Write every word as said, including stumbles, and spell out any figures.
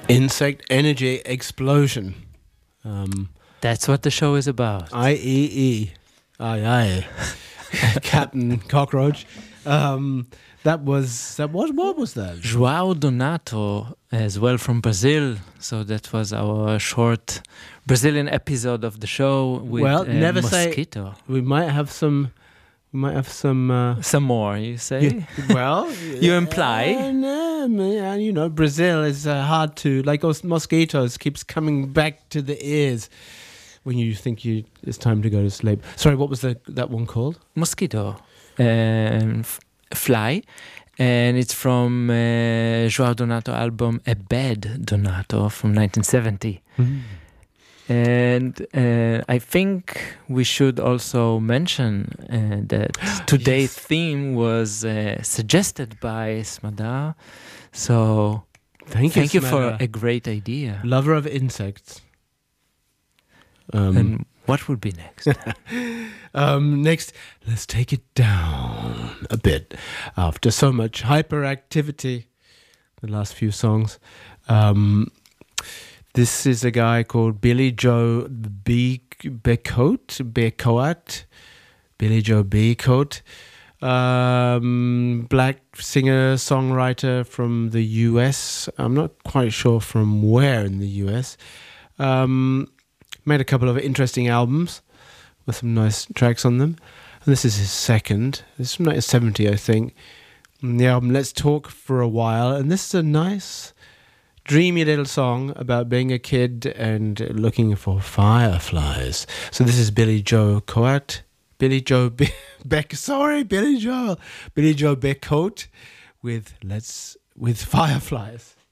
Insect Energy Explosion. Um, That's what the show is about. I E E. Aye, aye. Captain Cockroach. Um, that was, that was, what was that? João Donato, as well from Brazil. So that was our short Brazilian episode of the show with well, uh, never Mosquito. Say, we might have some, we might have some... Uh, some more, you say? You, well... you imply? Uh, no, man, you know, Brazil is uh, hard to... Like those mosquitoes keeps coming back to the ears when you think you it's time to go to sleep. Sorry, what was the that one called? Mosquito. Um, f- fly. And it's from uh, João Donato album A Bad Donato from nineteen seventy. Mm. And uh, I think we should also mention uh, that today's yes. theme was uh, suggested by Smadar. So thank, thank you, you for a great idea. Lover of insects. Um, and what would be next? um, next, let's take it down a bit. After so much hyperactivity, the last few songs. Um, this is a guy called Billy Joe B. Becoat, Becoat, Billy Joe Becoat, um, black singer songwriter from the U S. I'm not quite sure from where in the U S. Um, Made a couple of interesting albums with some nice tracks on them. And this is his second. This is from nineteen seventy, I think. And the album Let's Talk for a While. And this is a nice, dreamy little song about being a kid and looking for fireflies. So this is Billy Joe Coat. Billy Joe Be- Beck. Sorry, Billy Joe. Billy Joe Becoat with Let's with Fireflies.